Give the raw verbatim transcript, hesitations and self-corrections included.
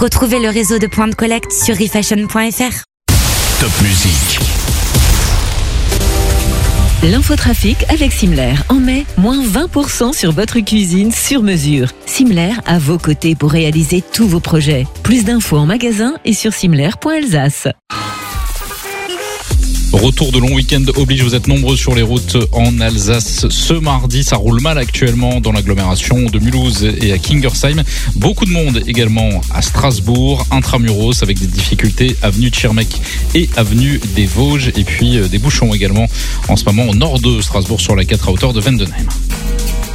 Retrouvez le réseau de points de collecte sur refashion point f r. Top Musique. L'infotrafic avec Simler. En mai, moins vingt pour cent sur votre cuisine sur mesure. Simler à vos côtés pour réaliser tous vos projets. Plus d'infos en magasin et sur simler point alsace. Retour de long week-end oblige, vous êtes nombreux sur les routes en Alsace. Ce mardi, ça roule mal actuellement dans l'agglomération de Mulhouse et à Kingersheim. Beaucoup de monde également à Strasbourg, intramuros, avec des difficultés avenue de Schirmeck et avenue des Vosges. Et puis des bouchons également en ce moment au nord de Strasbourg sur la quatre à hauteur de Vendenheim.